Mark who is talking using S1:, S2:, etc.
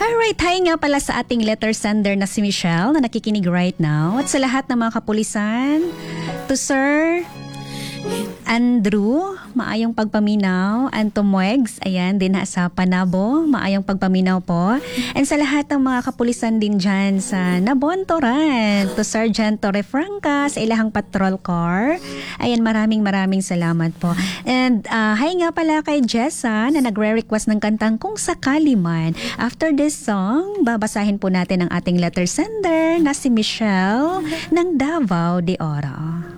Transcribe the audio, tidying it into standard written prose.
S1: Alright, hi nga pala sa ating letter sender na si Michelle na nakikinig right now. At sa lahat ng mga kapulisan, to Sir Andrew, maayong pagpaminaw. And to Mwegs, ayan, din sa Panabo, maayong pagpaminaw po. And sa lahat ng mga kapulisan din dyan sa Nabontoran, to Sergeant Torrefranca sa ilahang patrol car. Ayan, maraming salamat po. And hi nga pala kay Jessa na nagre-request ng kantang Kung Sakali Man. After this song, babasahin po natin ang ating letter sender na si Michelle ng Davao de Oro.